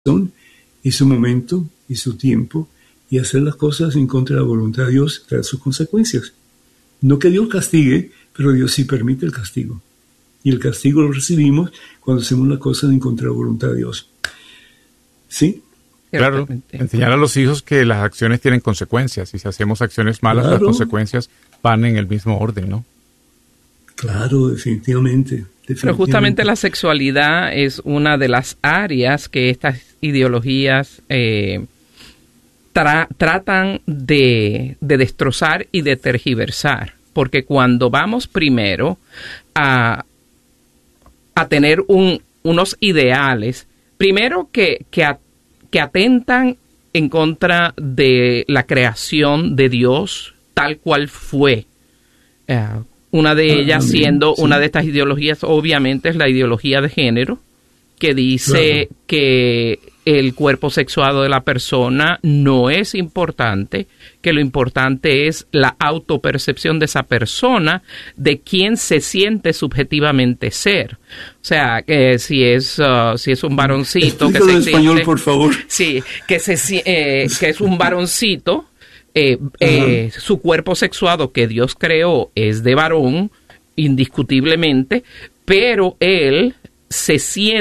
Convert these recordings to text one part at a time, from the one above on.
y su momento y su tiempo, y hacer las cosas en contra de la voluntad de Dios trae sus consecuencias. No que Dios castigue, pero Dios sí permite el castigo. Y el castigo lo recibimos cuando hacemos las cosas en contra de la voluntad de Dios. ¿Sí? Claro, enseñar a los hijos que las acciones tienen consecuencias, y si hacemos acciones malas, las consecuencias van en el mismo orden, ¿no? Claro, definitivamente. Pero justamente la sexualidad es una de las áreas que estas ideologías tratan de destrozar y de tergiversar, porque cuando vamos primero a tener unos ideales, primero que atentan en contra de la creación de Dios tal cual fue. Una de ellas siendo una de estas ideologías, obviamente, es la ideología de género, que dice que el cuerpo sexuado de la persona no es importante, que lo importante es la autopercepción de esa persona, de quién se siente subjetivamente ser. O sea, que si es un varoncito... Explícalo que en español, por favor. Sí, que es un varoncito... su cuerpo sexuado que Dios creó es de varón, indiscutiblemente, pero él se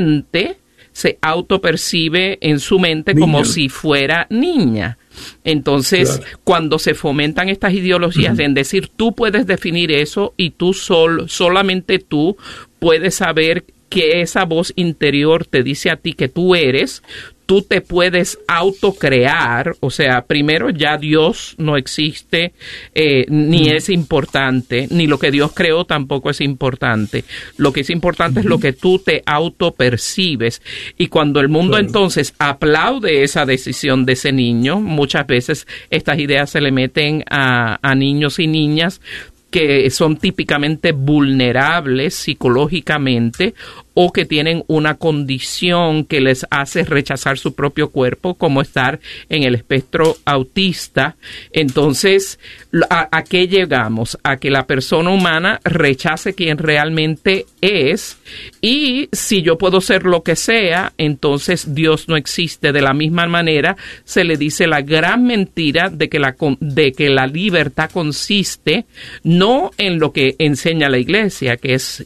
autopercibe en su mente como si fuera niña. Entonces, cuando se fomentan estas ideologías en decir, tú puedes definir eso y tú solamente tú puedes saber que esa voz interior te dice a ti que tú eres, tú te puedes autocrear, o sea, primero ya Dios no existe, ni es importante, ni lo que Dios creó tampoco es importante. Lo que es importante es lo que tú te autopercibes. Y cuando el mundo entonces aplaude esa decisión de ese niño, muchas veces estas ideas se le meten a niños y niñas que son típicamente vulnerables psicológicamente o que tienen una condición que les hace rechazar su propio cuerpo, como estar en el espectro autista. Entonces, ¿a qué llegamos? A que la persona humana rechace quien realmente es, y si yo puedo ser lo que sea, entonces Dios no existe. De la misma manera, se le dice la gran mentira de que la libertad consiste no en lo que enseña la Iglesia, que es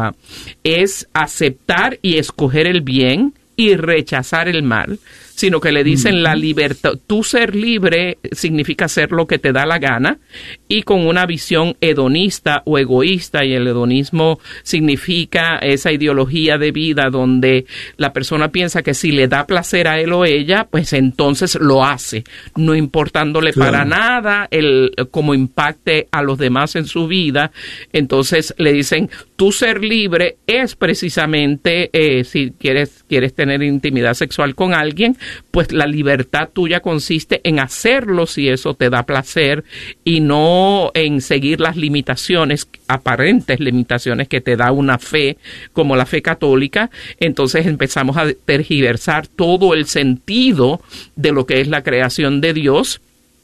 aceptar y escoger el bien y rechazar el mal, sino que le dicen la libertad. Tú ser libre significa hacer lo que te da la gana, y con una visión hedonista o egoísta, y el hedonismo significa esa ideología de vida donde la persona piensa que si le da placer a él o ella, pues entonces lo hace, no importándole para nada cómo impacte a los demás en su vida. Entonces le dicen, tú ser libre es precisamente, si quieres tener intimidad sexual con alguien, pues la libertad tuya consiste en hacerlo si eso te da placer, y no en seguir las limitaciones, aparentes limitaciones que te da una fe como la fe católica. Entonces empezamos a tergiversar todo el sentido de lo que es la creación de Dios,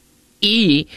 y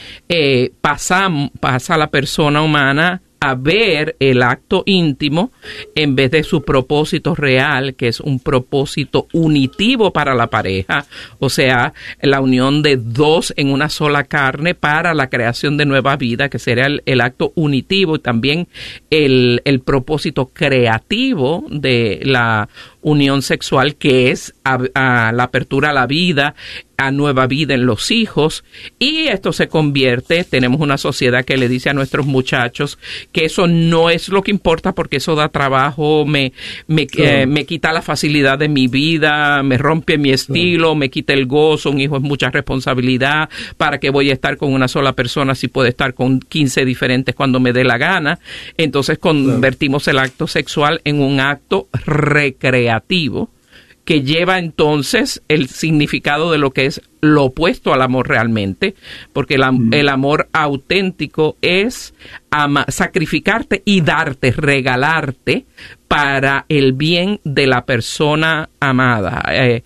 pasa la persona humana a ver el acto íntimo en vez de su propósito real, que es un propósito unitivo para la pareja, o sea, la unión de dos en una sola carne para la creación de nueva vida, que sería el acto unitivo, y también el propósito creativo de la unión sexual, que es a la apertura a la vida, a nueva vida en los hijos. Y esto se convierte, tenemos una sociedad que le dice a nuestros muchachos que eso no es lo que importa, porque eso da trabajo, me quita la facilidad de mi vida, me rompe mi estilo, me quita el gozo, un hijo es mucha responsabilidad, ¿para qué voy a estar con una sola persona si puedo estar con 15 diferentes cuando me dé la gana? Entonces convertimos el acto sexual en un acto recreativo, que lleva entonces el significado de lo que es lo opuesto al amor realmente, porque el amor auténtico es sacrificarte y darte, regalarte para el bien de la persona amada,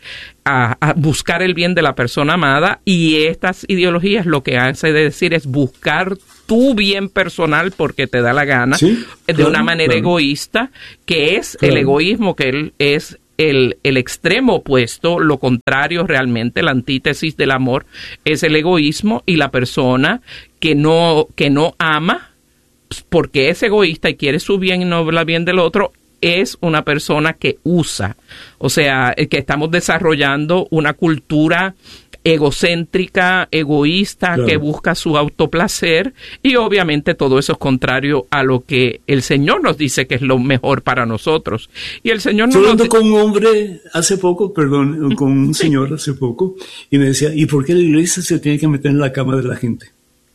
a buscar el bien de la persona amada. Y estas ideologías lo que hace de decir es buscar tu bien personal porque te da la gana, de una manera egoísta, que es el egoísmo, que es el extremo opuesto, lo contrario realmente, la antítesis del amor, es el egoísmo, y la persona que no ama porque es egoísta y quiere su bien y no habla bien del otro, es una persona que usa. O sea, que estamos desarrollando una cultura egocéntrica, egoísta, claro, que busca su autoplacer, y obviamente todo eso es contrario a lo que el Señor nos dice que es lo mejor para nosotros. Y el Señor nos hablando con un hombre hace poco, con un señor hace poco, y me decía, ¿y por qué la iglesia se tiene que meter en la cama de la gente?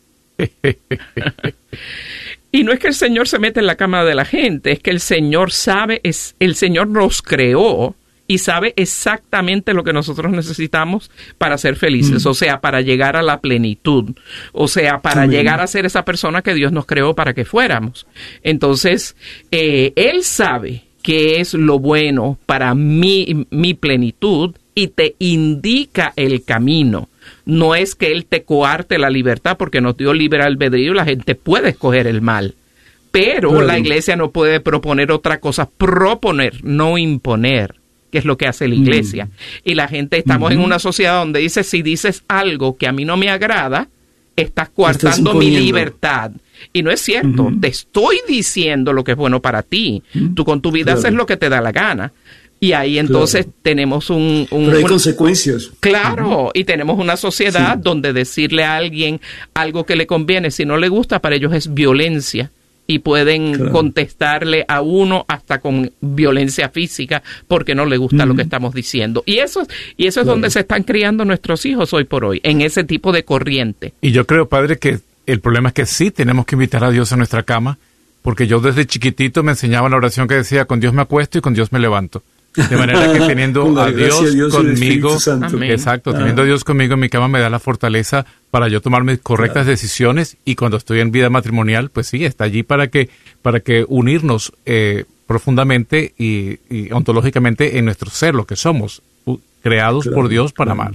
Y no es que el Señor se mete en la cama de la gente, es que el Señor sabe, el Señor nos creó y sabe exactamente lo que nosotros necesitamos para ser felices, o sea, para llegar a la plenitud, o sea, para llegar a ser esa persona que Dios nos creó para que fuéramos. Entonces, Él sabe qué es lo bueno para mi plenitud y te indica el camino. No es que Él te coarte la libertad, porque nos dio libre albedrío, la gente puede escoger el mal. Pero la iglesia no puede proponer otra cosa, proponer, no imponer, que es lo que hace la iglesia. Y la gente, estamos en una sociedad donde dice, si dices algo que a mí no me agrada, estás coartando mi libertad. Y no es cierto, te estoy diciendo lo que es bueno para ti. Tú con tu vida haces lo que te da la gana. Y ahí entonces tenemos pero hay consecuencias. Claro, y tenemos una sociedad donde decirle a alguien algo que le conviene, si no le gusta, para ellos es violencia. Y pueden contestarle a uno hasta con violencia física porque no le gusta lo que estamos diciendo. Y eso es donde se están criando nuestros hijos hoy por hoy, en ese tipo de corriente. Y yo creo, padre, que el problema es que sí tenemos que invitar a Dios a nuestra cama, porque yo desde chiquitito me enseñaba la oración que decía, con Dios me acuesto y con Dios me levanto. De manera que teniendo a Dios conmigo, teniendo a Dios conmigo en mi cama me da la fortaleza para yo tomar mis correctas decisiones, y cuando estoy en vida matrimonial, pues sí, está allí para que unirnos profundamente y ontológicamente en nuestro ser, lo que somos, creados por Dios para amar.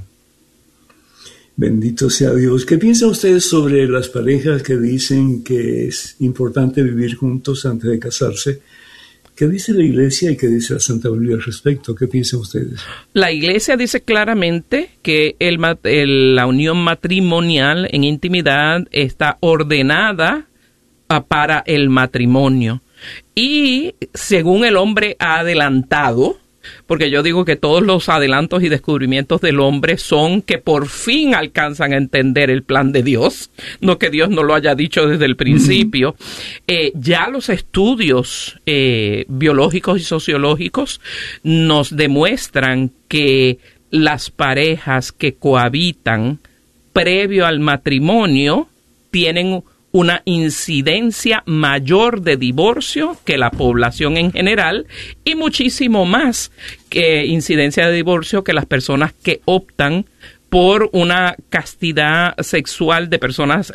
Bendito sea Dios. ¿Qué piensan ustedes sobre las parejas que dicen que es importante vivir juntos antes de casarse? ¿Qué dice la Iglesia y qué dice la Santa Biblia al respecto? ¿Qué piensan ustedes? La Iglesia dice claramente que la unión matrimonial en intimidad está ordenada para el matrimonio. Y según el hombre ha adelantado, porque yo digo que todos los adelantos y descubrimientos del hombre son que por fin alcanzan a entender el plan de Dios, no que Dios no lo haya dicho desde el principio. Ya los estudios biológicos y sociológicos nos demuestran que las parejas que cohabitan previo al matrimonio tienen una incidencia mayor de divorcio que la población en general, y muchísimo más que incidencia de divorcio que las personas que optan por una castidad sexual de personas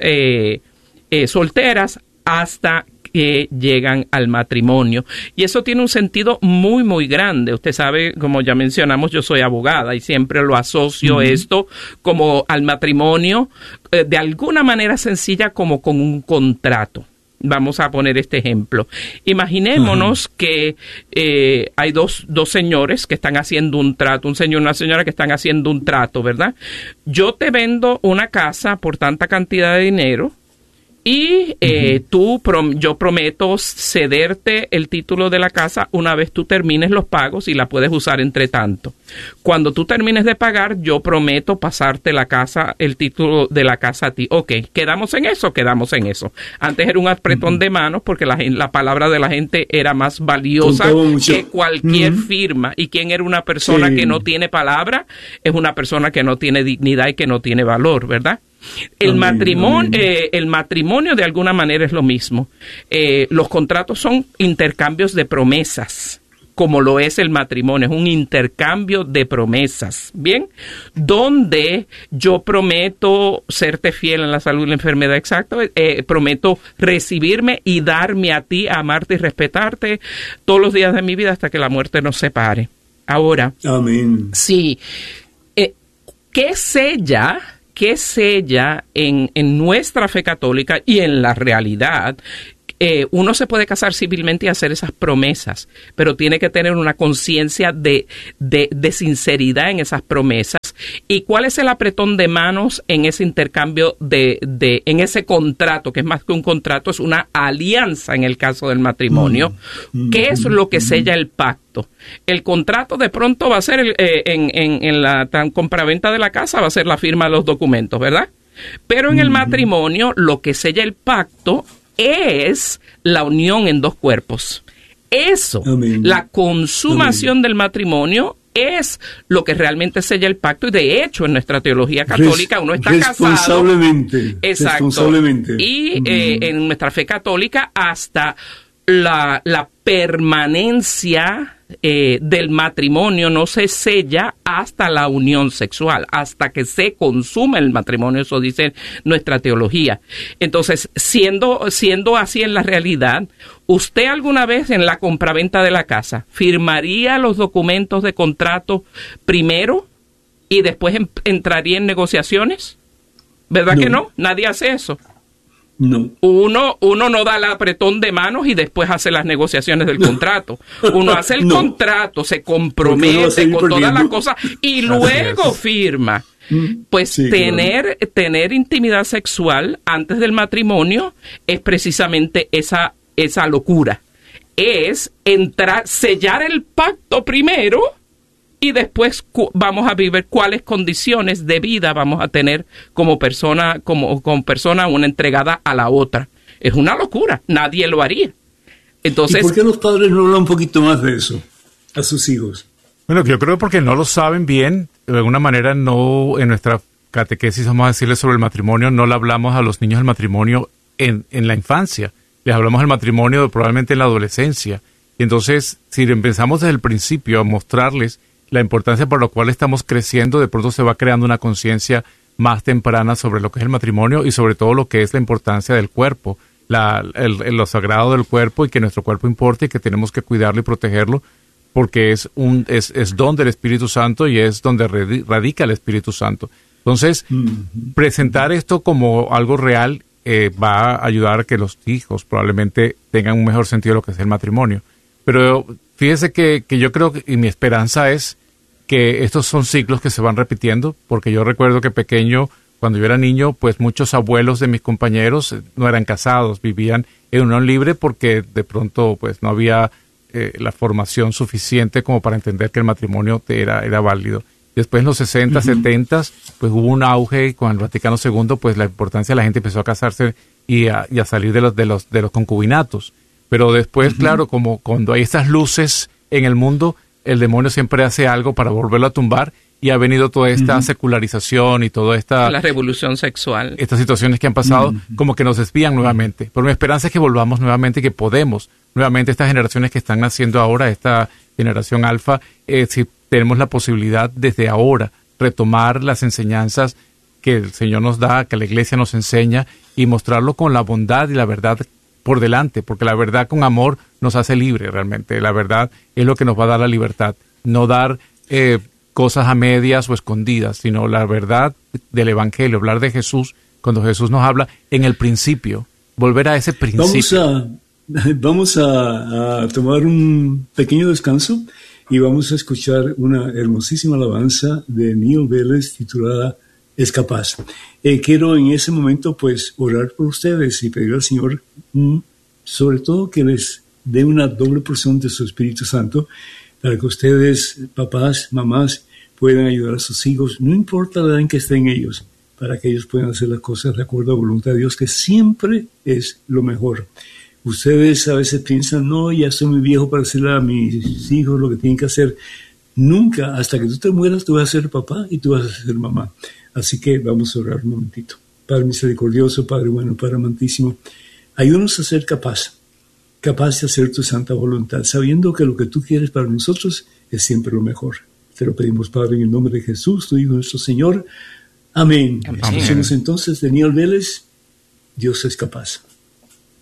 solteras hasta que llegan al matrimonio. Y eso tiene un sentido muy, muy grande. Usted sabe, como ya mencionamos, yo soy abogada y siempre lo asocio esto como al matrimonio, de alguna manera sencilla, como con un contrato. Vamos a poner este ejemplo. Imaginémonos que hay dos señores que están haciendo un trato, un señor y una señora que están haciendo un trato, ¿verdad? Yo te vendo una casa por tanta cantidad de dinero, y yo prometo cederte el título de la casa una vez tú termines los pagos y la puedes usar entre tanto. Cuando tú termines de pagar, yo prometo pasarte la casa, el título de la casa a ti. Ok, ¿quedamos en eso? Quedamos en eso. Antes era un apretón de manos porque la palabra de la gente era más valiosa que cualquier firma. ¿Y quién era una persona que no tiene palabra? Es una persona que no tiene dignidad y que no tiene valor, ¿verdad? El matrimonio de alguna manera es lo mismo. Los contratos son intercambios de promesas, como lo es el matrimonio, es un intercambio de promesas, ¿bien? Donde yo prometo serte fiel en la salud y la enfermedad, exacto, prometo recibirme y darme a ti, amarte y respetarte todos los días de mi vida hasta que la muerte nos separe. Ahora, amén. Sí, ¿qué sella en nuestra fe católica y en la realidad Uno se puede casar civilmente y hacer esas promesas, pero tiene que tener una conciencia de sinceridad en esas promesas. ¿Y cuál es el apretón de manos en ese intercambio en ese contrato, que es más que un contrato, es una alianza en el caso del matrimonio? ¿Qué es lo que sella el pacto? El contrato de pronto va a ser en la compraventa de la casa, va a ser la firma de los documentos, ¿verdad? Pero en el matrimonio lo que sella el pacto es la unión en dos cuerpos. Eso, Amén. La consumación Amén. Del matrimonio es lo que realmente sella el pacto, y de hecho en nuestra teología católica uno está responsablemente, casado. Exacto. Responsablemente. Y en nuestra fe católica hasta la permanencia del matrimonio no se sella hasta la unión sexual, hasta que se consume el matrimonio, eso dice nuestra teología. Entonces, siendo así en la realidad, ¿usted alguna vez en la compraventa de la casa firmaría los documentos de contrato primero y después entraría en negociaciones? ¿Verdad que no? Nadie hace eso. No. Uno no da el apretón de manos y después hace las negociaciones del contrato. Uno hace el contrato, se compromete con todas las cosas y luego firma. Pues sí, tener intimidad sexual antes del matrimonio es precisamente esa locura. Es sellar el pacto primero y después vamos a vivir cuáles condiciones de vida vamos a tener como persona una entregada a la otra. Es una locura, nadie lo haría. Entonces, ¿y por qué los padres no hablan un poquito más de eso a sus hijos? Bueno, yo creo porque no lo saben bien. De alguna manera no, en nuestra catequesis, vamos a decirles sobre el matrimonio, no le hablamos a los niños del matrimonio en la infancia. Les hablamos del matrimonio probablemente en la adolescencia. Y entonces, si empezamos desde el principio a mostrarles la importancia por la cual estamos creciendo, de pronto se va creando una conciencia más temprana sobre lo que es el matrimonio y sobre todo lo que es la importancia del cuerpo, lo sagrado del cuerpo, y que nuestro cuerpo importa y que tenemos que cuidarlo y protegerlo porque es don del Espíritu Santo y es donde radica el Espíritu Santo. Entonces, presentar esto como algo real va a ayudar a que los hijos probablemente tengan un mejor sentido de lo que es el matrimonio. Pero fíjese que yo creo y mi esperanza es que estos son ciclos que se van repitiendo, porque yo recuerdo que pequeño, cuando yo era niño, pues muchos abuelos de mis compañeros no eran casados, vivían en unión libre porque de pronto pues no había la formación suficiente como para entender que el matrimonio era válido. Después en los 60, 70, pues hubo un auge con el Vaticano II, pues la importancia de la gente empezó a casarse y a salir de los concubinatos. Pero después, claro, como cuando hay estas luces en el mundo, el demonio siempre hace algo para volverlo a tumbar, y ha venido toda esta secularización y toda esta... la revolución sexual. Estas situaciones que han pasado como que nos desvían nuevamente. Pero mi esperanza es que volvamos nuevamente y que podemos nuevamente, estas generaciones que están naciendo ahora, esta generación alfa, si tenemos la posibilidad desde ahora retomar las enseñanzas que el Señor nos da, que la Iglesia nos enseña, y mostrarlo con la bondad y la verdad por delante, porque la verdad con amor nos hace libre realmente. La verdad es lo que nos va a dar la libertad, no dar cosas a medias o escondidas, sino la verdad del Evangelio, hablar de Jesús cuando Jesús nos habla en el principio, volver a ese principio. Vamos a tomar un pequeño descanso y vamos a escuchar una hermosísima alabanza de Neil Vélez titulada Es Capaz. Quiero en ese momento pues orar por ustedes y pedir al Señor sobre todo que les dé una doble porción de su Espíritu Santo para que ustedes, papás, mamás, puedan ayudar a sus hijos, no importa la edad en que estén ellos, para que ellos puedan hacer las cosas de acuerdo a la voluntad de Dios, que siempre es lo mejor. Ustedes a veces piensan, no, ya soy muy viejo para hacerle a mis hijos lo que tienen que hacer. Nunca, hasta que tú te mueras, tú vas a ser papá y tú vas a ser mamá. Así que vamos a orar un momentito. Padre misericordioso, Padre bueno, Padre amantísimo, ayúdanos a ser capaz de hacer tu santa voluntad, sabiendo que lo que tú quieres para nosotros es siempre lo mejor. Te lo pedimos, Padre, en el nombre de Jesús, tu Hijo, nuestro Señor. Amén. Escuchemos entonces de Neil Vélez, Dios es capaz.